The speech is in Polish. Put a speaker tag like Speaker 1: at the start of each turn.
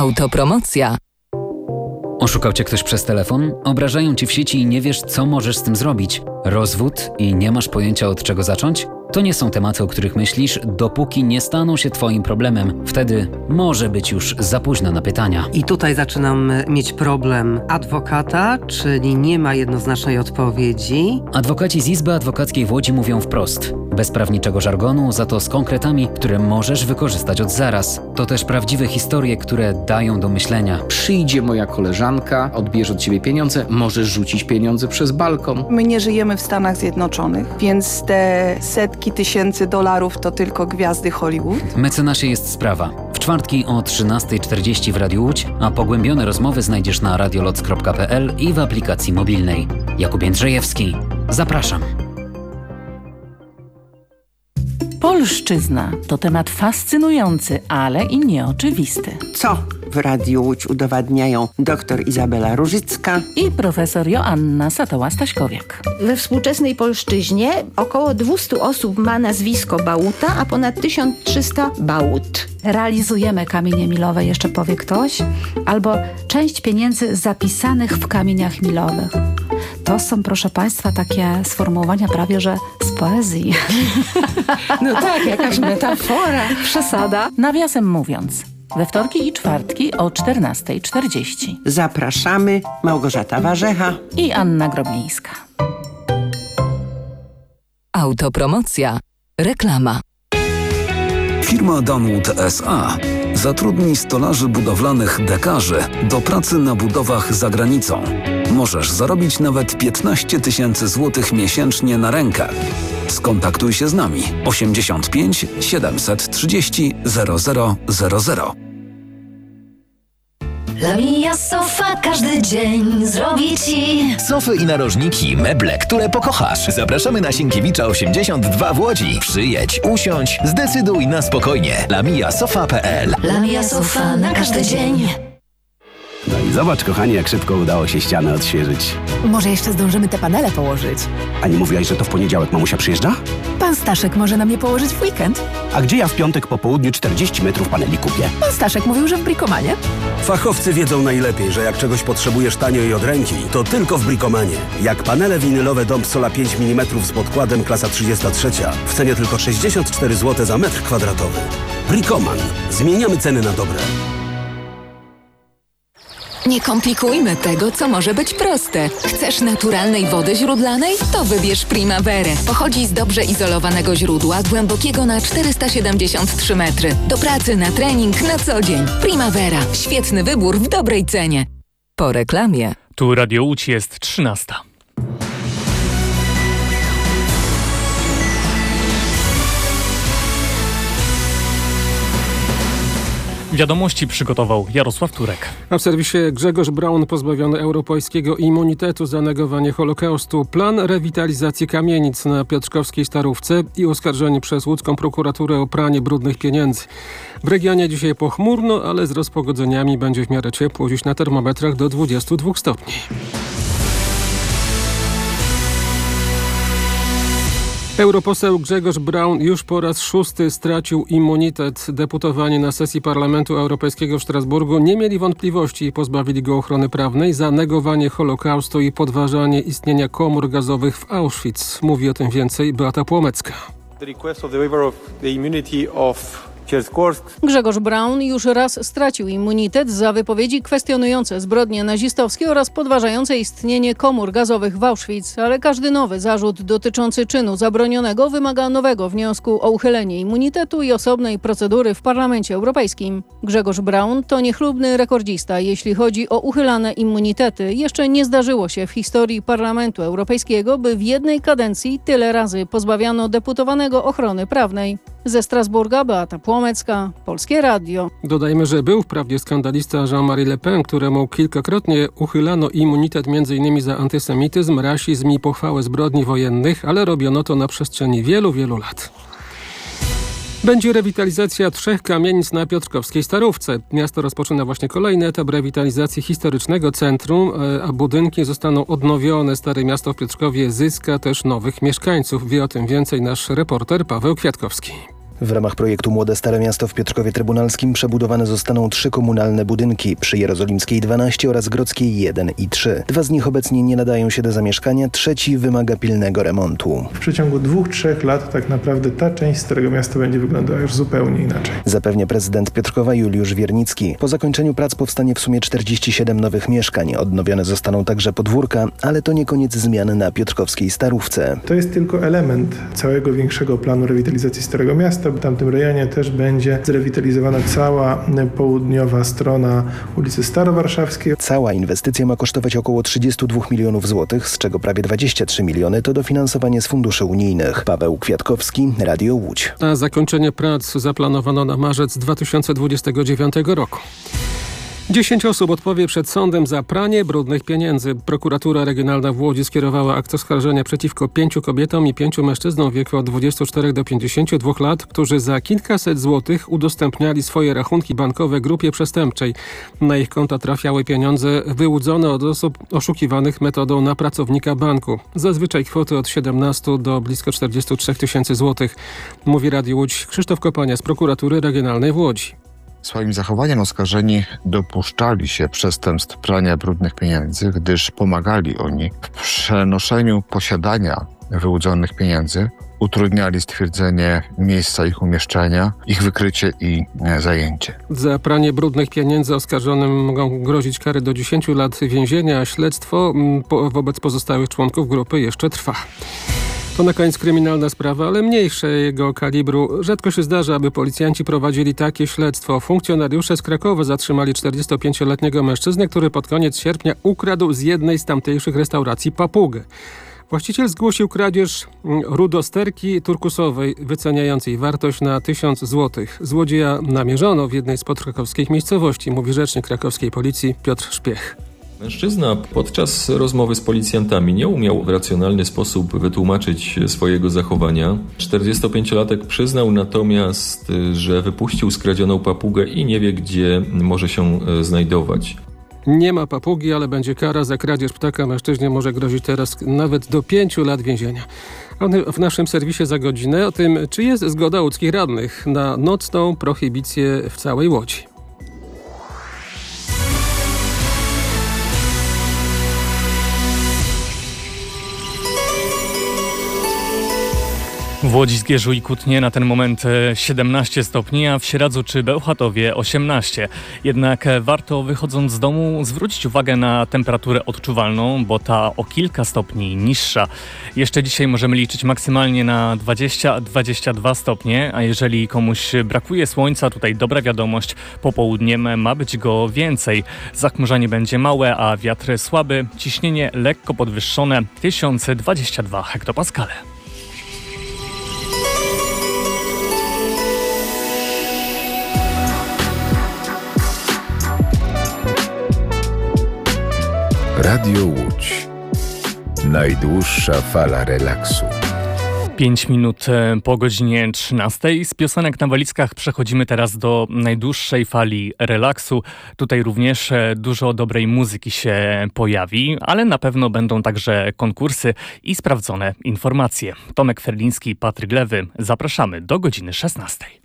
Speaker 1: Autopromocja.
Speaker 2: Oszukał cię ktoś przez telefon? Obrażają cię w sieci i nie wiesz, co możesz z tym zrobić? Rozwód i nie masz pojęcia, od czego zacząć? To nie są tematy, o których myślisz, dopóki nie staną się twoim problemem. Wtedy może być już za późno na pytania.
Speaker 3: I tutaj zaczynam mieć problem adwokata, czyli nie ma jednoznacznej odpowiedzi.
Speaker 2: Adwokaci z Izby Adwokackiej w Łodzi mówią wprost. Bez prawniczego żargonu, za to z konkretami, które możesz wykorzystać od zaraz. To też prawdziwe historie, które dają do myślenia.
Speaker 4: Przyjdzie moja koleżanka, odbierze od ciebie pieniądze, możesz rzucić pieniądze przez balkon.
Speaker 5: My nie żyjemy w Stanach Zjednoczonych, więc te setki tysięcy dolarów to tylko gwiazdy Hollywood.
Speaker 2: Mecenasie jest sprawa. W czwartki o 13:40 w Radiu Łódź, a pogłębione rozmowy znajdziesz na radioloc.pl i w aplikacji mobilnej. Jakub Jędrzejewski. Zapraszam.
Speaker 6: Polszczyzna to temat fascynujący, ale i nieoczywisty.
Speaker 7: Co w Radiu Łódź udowadniają dr Izabela Różycka
Speaker 6: i profesor Joanna Satoła-Staśkowiak.
Speaker 8: We współczesnej polszczyźnie około 200 osób ma nazwisko Bałuta, a ponad 1300 Bałut.
Speaker 9: Realizujemy kamienie milowe, jeszcze powie ktoś, albo część pieniędzy zapisanych w kamieniach milowych. To są, proszę Państwa, takie sformułowania prawie, że z poezji.
Speaker 8: No tak, jakaś metafora.
Speaker 9: Przesada.
Speaker 6: Nawiasem mówiąc, we wtorki i czwartki o 14:40.
Speaker 7: Zapraszamy. Małgorzata Warzecha
Speaker 6: i Anna Groblińska.
Speaker 1: Autopromocja. Reklama.
Speaker 10: Firma Danwood S.A. zatrudni stolarzy budowlanych dekarzy do pracy na budowach za granicą. Możesz zarobić nawet 15 000 złotych miesięcznie na rękę. Skontaktuj się z nami 85 730 0000.
Speaker 11: La Mia Sofa każdy dzień zrobi Ci
Speaker 12: sofy i narożniki, meble, które pokochasz. Zapraszamy na Sienkiewicza 82 w Łodzi. Przyjedź, usiądź, zdecyduj na spokojnie. lamiasofa.pl.
Speaker 11: La Mia Sofa na każdy dzień.
Speaker 13: No i zobacz, kochanie, jak szybko udało się ścianę odświeżyć.
Speaker 14: Może jeszcze zdążymy te panele położyć.
Speaker 13: A nie mówiłaś, że to w poniedziałek mamusia przyjeżdża?
Speaker 14: Pan Staszek może nam je położyć w weekend.
Speaker 13: A gdzie ja w piątek po południu 40 metrów paneli kupię?
Speaker 14: Pan Staszek mówił, że w Bricomanie.
Speaker 15: Fachowcy wiedzą najlepiej, że jak czegoś potrzebujesz tanio i od ręki, to tylko w Bricomanie. Jak panele winylowe Dom Sola 5 mm z podkładem klasa 33 w cenie tylko 64 zł za metr kwadratowy. Bricoman. Zmieniamy ceny na dobre.
Speaker 16: Nie komplikujmy tego, co może być proste. Chcesz naturalnej wody źródlanej? To wybierz Primaverę. Pochodzi z dobrze izolowanego źródła, głębokiego na 473 metry. Do pracy, na trening, na co dzień. Primavera. Świetny wybór w dobrej cenie.
Speaker 1: Po reklamie.
Speaker 17: Tu Radio Łódź jest 13. Wiadomości przygotował Jarosław Turek.
Speaker 18: A w serwisie Grzegorz Braun pozbawiony europejskiego immunitetu za negowanie Holokaustu, plan rewitalizacji kamienic na Piotrkowskiej Starówce i oskarżenie przez łódzką prokuraturę o pranie brudnych pieniędzy. W regionie dzisiaj pochmurno, ale z rozpogodzeniami będzie w miarę ciepło, dziś na termometrach do 22 stopni. Europoseł Grzegorz Braun już po raz 6. stracił immunitet. Deputowani na sesji Parlamentu Europejskiego w Strasburgu nie mieli wątpliwości i pozbawili go ochrony prawnej za negowanie Holokaustu i podważanie istnienia komór gazowych w Auschwitz. Mówi o tym więcej Beata Płomecka.
Speaker 19: Grzegorz Braun już raz stracił immunitet za wypowiedzi kwestionujące zbrodnie nazistowskie oraz podważające istnienie komór gazowych w Auschwitz, ale każdy nowy zarzut dotyczący czynu zabronionego wymaga nowego wniosku o uchylenie immunitetu i osobnej procedury w Parlamencie Europejskim. Grzegorz Braun to niechlubny rekordzista, jeśli chodzi o uchylane immunitety. Jeszcze nie zdarzyło się w historii Parlamentu Europejskiego, by w jednej kadencji tyle razy pozbawiano deputowanego ochrony prawnej. Ze Strasburga Beata Płomecka, Polskie Radio.
Speaker 18: Dodajmy, że był wprawdzie skandalista Jean-Marie Le Pen, któremu kilkakrotnie uchylano immunitet m.in. za antysemityzm, rasizm i pochwałę zbrodni wojennych, ale robiono to na przestrzeni wielu, wielu lat. Będzie rewitalizacja 3 kamienic na Piotrkowskiej Starówce. Miasto rozpoczyna właśnie kolejny etap rewitalizacji historycznego centrum, a budynki zostaną odnowione. Stare Miasto w Piotrkowie zyska też nowych mieszkańców. Wie o tym więcej nasz reporter Paweł Kwiatkowski.
Speaker 20: W ramach projektu Młode Stare Miasto w Piotrkowie Trybunalskim przebudowane zostaną 3 komunalne budynki, przy Jerozolimskiej 12 oraz Grodzkiej 1 i 3. 2 z nich obecnie nie nadają się do zamieszkania, trzeci wymaga pilnego remontu.
Speaker 21: W przeciągu 2-3 lat tak naprawdę ta część Starego Miasta będzie wyglądała już zupełnie inaczej.
Speaker 20: Zapewnia prezydent Piotrkowa Juliusz Wiernicki. Po zakończeniu prac powstanie w sumie 47 nowych mieszkań. Odnowione zostaną także podwórka, ale to nie koniec zmian na piotrkowskiej Starówce.
Speaker 21: To jest tylko element całego większego planu rewitalizacji Starego Miasta. W tamtym rejonie też będzie zrewitalizowana cała południowa strona ulicy Starowarszawskiej.
Speaker 20: Cała inwestycja ma kosztować około 32 milionów złotych, z czego prawie 23 miliony to dofinansowanie z funduszy unijnych. Paweł Kwiatkowski, Radio Łódź.
Speaker 18: A zakończenie prac zaplanowano na marzec 2029 roku. 10 osób odpowie przed sądem za pranie brudnych pieniędzy. Prokuratura Regionalna w Łodzi skierowała akt oskarżenia przeciwko 5 kobietom i 5 mężczyznom w wieku od 24 do 52 lat, którzy za kilkaset złotych udostępniali swoje rachunki bankowe grupie przestępczej. Na ich konta trafiały pieniądze wyłudzone od osób oszukiwanych metodą na pracownika banku. Zazwyczaj kwoty od 17 do blisko 43 tysięcy złotych. Mówi Radio Łódź Krzysztof Kopania z Prokuratury Regionalnej w Łodzi.
Speaker 22: Swoim zachowaniem oskarżeni dopuszczali się przestępstw prania brudnych pieniędzy, gdyż pomagali oni w przenoszeniu posiadania wyłudzonych pieniędzy, utrudniali stwierdzenie miejsca ich umieszczenia, ich wykrycie i zajęcie.
Speaker 18: Za pranie brudnych pieniędzy oskarżonym mogą grozić kary do 10 lat więzienia, a śledztwo wobec pozostałych członków grupy jeszcze trwa. To na koniec kryminalna sprawa, ale mniejszego kalibru. Rzadko się zdarza, aby policjanci prowadzili takie śledztwo. Funkcjonariusze z Krakowa zatrzymali 45-letniego mężczyznę, który pod koniec sierpnia ukradł z jednej z tamtejszych restauracji papugę. Właściciel zgłosił kradzież rudosterki turkusowej, wyceniającej wartość na 1000 zł. Złodzieja namierzono w jednej z podkrakowskich miejscowości, mówi rzecznik krakowskiej policji Piotr Szpiech.
Speaker 23: Mężczyzna podczas rozmowy z policjantami nie umiał w racjonalny sposób wytłumaczyć swojego zachowania. 45-latek przyznał natomiast, że wypuścił skradzioną papugę i nie wie, gdzie może się znajdować.
Speaker 18: Nie ma papugi, ale będzie kara za kradzież ptaka. Mężczyźnie może grozić teraz nawet do 5 lat więzienia. W naszym serwisie za godzinę o tym, czy jest zgoda łódzkich radnych na nocną prohibicję w całej Łodzi.
Speaker 17: W Łodzi, Zgierzu i Kutnie na ten moment 17 stopni, a w Sieradzu czy Bełchatowie 18. Jednak warto, wychodząc z domu, zwrócić uwagę na temperaturę odczuwalną, bo ta o kilka stopni niższa. Jeszcze dzisiaj możemy liczyć maksymalnie na 20-22 stopnie, a jeżeli komuś brakuje słońca, tutaj dobra wiadomość, popołudniem ma być go więcej. Zachmurzanie będzie małe, a wiatr słaby, ciśnienie lekko podwyższone 1022 hektopaskale.
Speaker 24: Radio Łódź. Najdłuższa fala relaksu.
Speaker 17: 5 minut po godzinie 13. Z piosenek na walizkach przechodzimy teraz do najdłuższej fali relaksu. Tutaj również dużo dobrej muzyki się pojawi, ale na pewno będą także konkursy i sprawdzone informacje. Tomek Ferliński, Patryk Lewy. Zapraszamy do godziny 16.